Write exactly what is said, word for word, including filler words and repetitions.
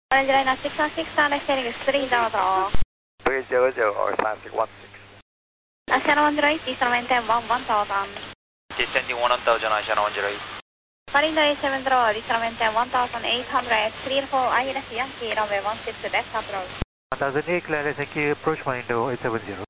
Orange Line six one six, sound extending is three zero zero. three zero zero or sound six one six. Asiana one zero eight, descend maintain one one thousand. Descending one thousand, Asiana one zero eight. Marindo eight seven zero, descend maintain one thousand eight hundred, three four I L S Yankee, runway one six, left approach. one thousand eight, clear, thank you, approach Marindo eight seven zero.